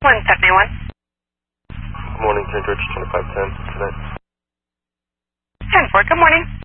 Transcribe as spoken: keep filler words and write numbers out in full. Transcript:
one seventy-one. Good morning, Saint George, twenty-five ten tonight. ten four, good morning.